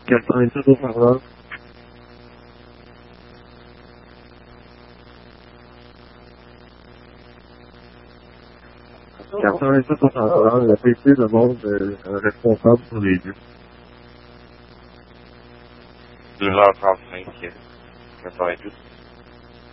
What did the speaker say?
87 haut-parleurs. 87 haut-parleurs, le PC demande un responsable pour les deux. 2h35, 88.